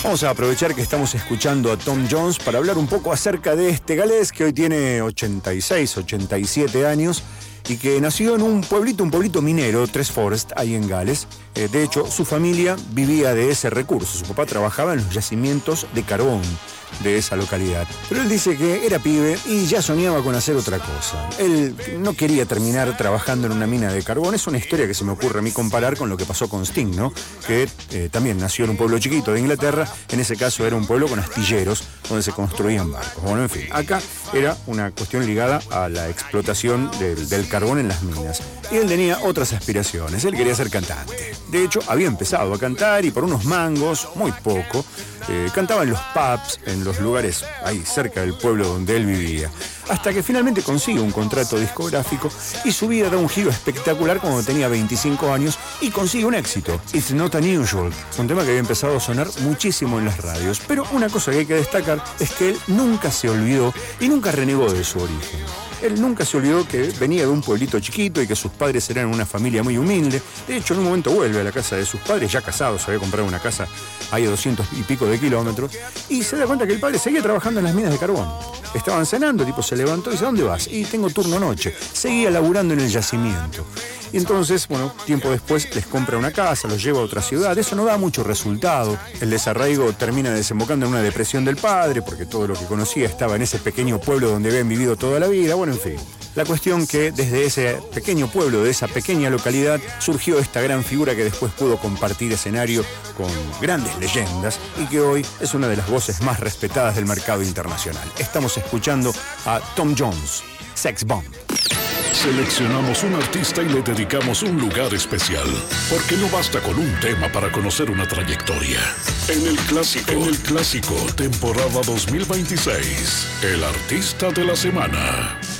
Vamos a aprovechar que estamos escuchando a Tom Jones para hablar un poco acerca de este galés que hoy tiene 86, 87 años y que nació en un pueblito minero, Tres Forest, ahí en Gales. De hecho, su familia vivía de ese recurso. Su papá trabajaba en los yacimientos de carbón de esa localidad. Pero él dice que era pibe y ya soñaba con hacer otra cosa. Él no quería terminar trabajando en una mina de carbón. Es una historia que se me ocurre a mí comparar con lo que pasó con Sting, ¿no? Que también nació en un pueblo chiquito de Inglaterra. En ese caso era un pueblo con astilleros donde se construían barcos. Bueno, en fin, acá era una cuestión ligada a la explotación del carbón en las minas. Y él tenía otras aspiraciones. Él quería ser cantante. De hecho, había empezado a cantar y por unos mangos, muy poco, cantaba en los pubs, en los lugares ahí cerca del pueblo donde él vivía. Hasta que finalmente consigue un contrato discográfico y su vida da un giro espectacular cuando tenía 25 años y consigue un éxito. It's Not Unusual, un tema que había empezado a sonar muchísimo en las radios. Pero una cosa que hay que destacar es que él nunca se olvidó y nunca renegó de su origen. Él nunca se olvidó que venía de un pueblito chiquito y que sus padres eran una familia muy humilde. De hecho, en un momento vuelve a la casa de sus padres, ya casados, había comprado una casa ahí a 200 y pico de kilómetros, y se da cuenta que el padre seguía trabajando en las minas de carbón. Estaban cenando, el tipo se levantó y dice, ¿dónde vas? Y tengo turno noche. Seguía laburando en el yacimiento. Y entonces, bueno, tiempo después les compra una casa, los lleva a otra ciudad. Eso no da mucho resultado. El desarraigo termina desembocando en una depresión del padre, porque todo lo que conocía estaba en ese pequeño pueblo donde habían vivido toda la vida. Bueno, en fin. La cuestión que desde ese pequeño pueblo, de esa pequeña localidad, surgió esta gran figura que después pudo compartir escenario con grandes leyendas y que hoy es una de las voces más respetadas del mercado internacional. Estamos escuchando a Tom Jones, Sex Bomb. Seleccionamos un artista y le dedicamos un lugar especial, porque no basta con un tema para conocer una trayectoria. En el clásico, temporada 2026, el artista de la semana.